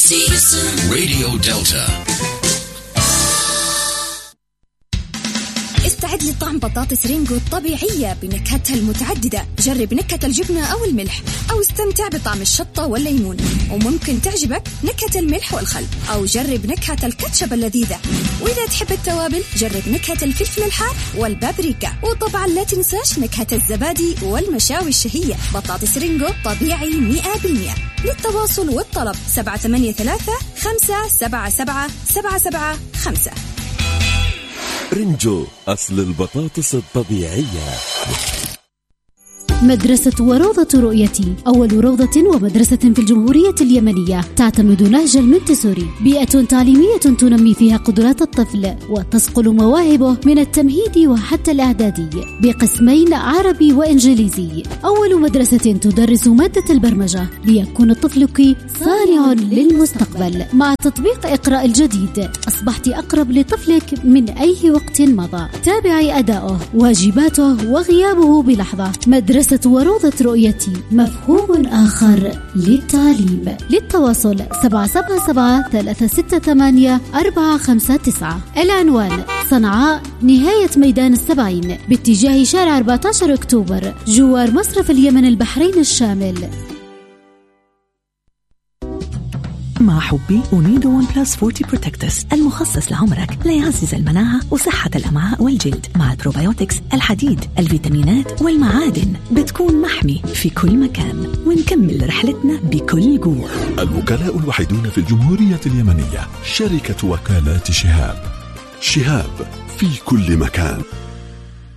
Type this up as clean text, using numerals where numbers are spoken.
راديو دلتا. استعد لطعم بطاطس رينجو الطبيعية بنكهتها المتعددة. جرب نكهة الجبنة أو الملح، أو استمتع بطعم الشطة والليمون. وممكن تعجبك نكهة الملح والخل، أو جرب نكهة الكاتشب اللذيذة. وإذا تحب التوابل جرب نكهة الفلفل الحار والبابريكا. وطبعا لا تنساش نكهة الزبادي والمشاوي الشهية. بطاطس رينجو طبيعي 100%. للتواصل والطلب 783-577-775. رينجو، أصل البطاطس الطبيعية. مدرسة وروضة رؤيتي، أول روضة ومدرسة في الجمهورية اليمنية تعتمد نهج المنتسوري، بيئة تعليمية تنمي فيها قدرات الطفل وتصقل مواهبه من التمهيدي وحتى الإعدادي بقسمين عربي وإنجليزي. أول مدرسة تدرس مادة البرمجة ليكون طفلك صانع للمستقبل. مع تطبيق إقراء الجديد أصبحت أقرب لطفلك من أي وقت مضى. تابعي أداؤه، واجباته وغيابه بلحظة. مدرسة وروضة رؤيتي، مفهوم آخر للتعليم. للتواصل 777-368-459. العنوان صنعاء، نهاية ميدان السبعين، باتجاه شارع 14 أكتوبر، جوار مصرف اليمن البحرين الشامل. مع حبي أنيدو ون بلس 40 بروتكتس المخصص لعمرك ليعزز المناعة وصحة الأمعاء والجلد. مع البروبيوتكس، الحديد، الفيتامينات والمعادن، بتكون محمي في كل مكان. ونكمل رحلتنا بكل قوة. الوكلاء الوحيدون في الجمهورية اليمنية شركة وكالات شهاب. شهاب في كل مكان.